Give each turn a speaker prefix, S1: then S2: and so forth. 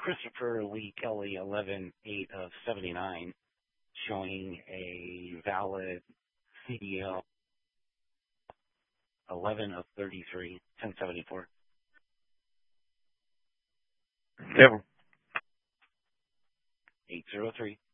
S1: Christopher Lee Kelly 11/8 of 79, showing a valid CDL 11 of 33, 1074.
S2: Yep.
S1: 803.